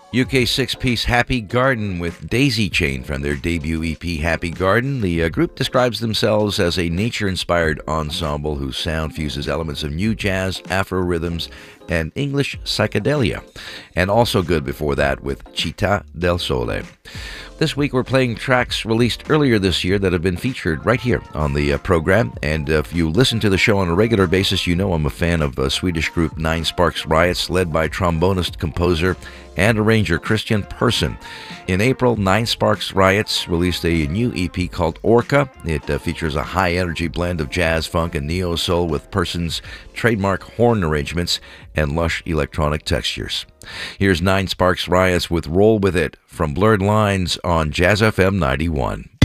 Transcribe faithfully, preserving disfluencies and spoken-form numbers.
U K six-piece Happy Garden with Daisy Chain from their debut E P Happy Garden. The uh, group describes themselves as a nature-inspired ensemble whose sound fuses elements of new jazz, Afro rhythms, and English psychedelia. And also good before that with Città del Sole. This week we're playing tracks released earlier this year that have been featured right here on the uh, program. And uh, if you listen to the show on a regular basis, you know I'm a fan of uh, Swedish group Nine Sparks Riots, led by trombonist, composer, and arranger Christian Persson. In April, Nine Sparks Riots released a new E P called Orca. It uh, features a high-energy blend of jazz, funk, and neo-soul with Persson's trademark horn arrangements and lush electronic textures. Here's Nine Sparks Riots with Roll With It from Blurred Lines on Jazz F M ninety-one.